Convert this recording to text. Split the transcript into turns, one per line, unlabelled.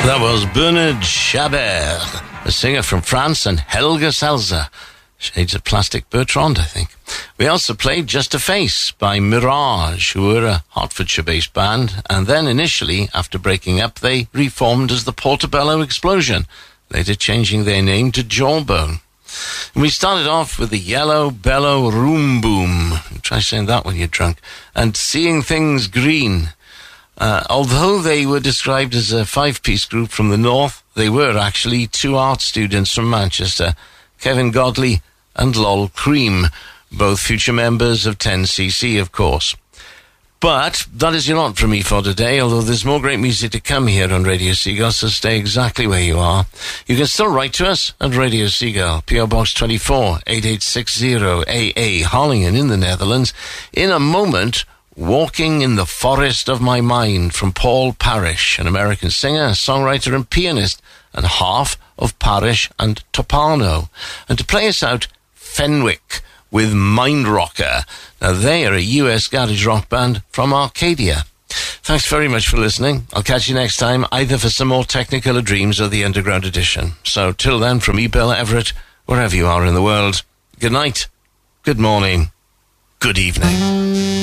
That was Bernard Chabert, a singer from France, and Helga Salza, Shades of Plastic Bertrand, I think. We also played Just a Face by Mirage, who were a Hertfordshire-based band, and then initially, after breaking up, they reformed as the Portobello Explosion, later changing their name to Jawbone. And we started off with the Yellow Bellow Room Boom. Try saying that when you're drunk. And Seeing Things Green. Although they were described as a five-piece group from the north, they were actually two art students from Manchester, Kevin Godley and Lol Cream, both future members of 10cc, of course. But that is your lot from me for today, although there's more great music to come here on Radio Seagull, so stay exactly where you are. You can still write to us at Radio Seagull, PO Box 24, 8860 AA, Harlingen in the Netherlands. In a moment, Walking in the Forest of My Mind from Paul Parrish, an American singer, songwriter and pianist, and half of Parrish and Topano. And to play us out, Fenwick with Mind Rocker. Now they are a US garage rock band from Arcadia. Thanks very much for listening. I'll catch you next time, either for some more Technicolor Dreams or the Underground Edition. So till then, from me, Bill Everett, wherever you are in the world, good night, good morning, good evening.